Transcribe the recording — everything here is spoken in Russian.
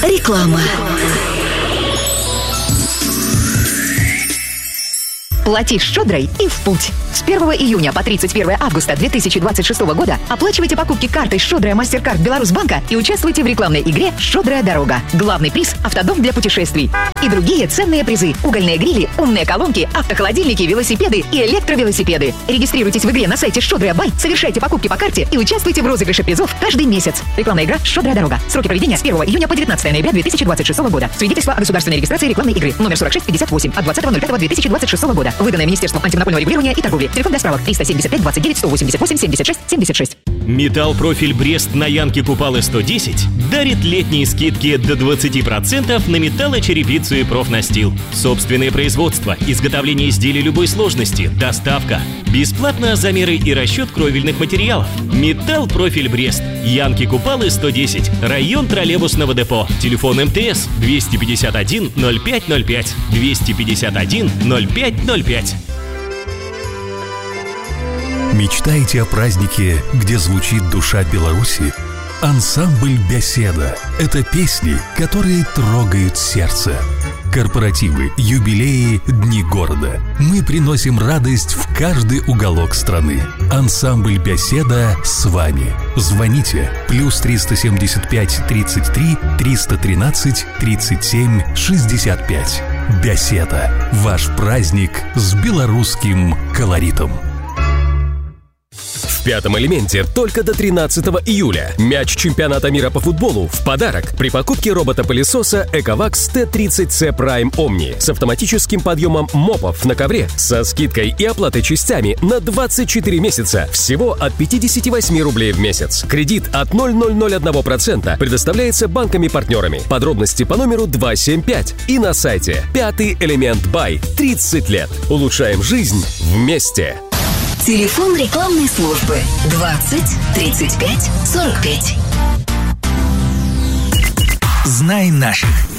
Реклама. Плати щедрой и в путь. С 1 июня по 31 августа 2026 года оплачивайте покупки картой «Щедрая Мастеркард Беларусьбанка» и участвуйте в рекламной игре «Щедрая дорога». Главный приз – автодом для путешествий. И другие ценные призы – угольные грили, умные колонки, автохолодильники, велосипеды и электровелосипеды. Регистрируйтесь в игре на сайте «Щедрая Бай», совершайте покупки по карте и участвуйте в розыгрыше призов каждый месяц. Рекламная игра «Щедрая дорога». Сроки проведения с 1 июня по 19 ноября 2026 года. Свидетельство о государственной регистрации рекламной игры номер 4658 от 20.05.2026 года. Выданное Министерством антимонопольного регулирования и торговли. Телефон для справок 375 29 188 76 76. Металл-профиль Брест на Янке Купалы 110 дарит летние скидки до 20% на металлочерепицу и профнастил. Собственное производство, изготовление изделий любой сложности, доставка. Бесплатно замеры и расчет кровельных материалов. Металл-профиль Брест. Янки Купалы 110. Район троллейбусного депо. Телефон МТС 251 0505. 251 0505. Мечтаете о празднике, где звучит душа Беларуси? Ансамбль «Беседа» — это песни, которые трогают сердце. Корпоративы, юбилеи, дни города. Мы приносим радость в каждый уголок страны. Ансамбль «Беседа» с вами. Звоните +375 33 313 37 65. «Беседа» — ваш праздник с белорусским колоритом. В «Пятом элементе» только до 13 июля. Мяч чемпионата мира по футболу в подарок при покупке робота-пылесоса Ecovacs T30C Prime Omni с автоматическим подъемом мопов на ковре со скидкой и оплатой частями на 24 месяца. Всего от 58 рублей в месяц. Кредит от 0,001% предоставляется банками-партнерами. Подробности по номеру 275 и на сайте. «Пятый элемент Бай». 30 лет. Улучшаем жизнь вместе. Телефон рекламной службы 20 35 45. Знаем наших.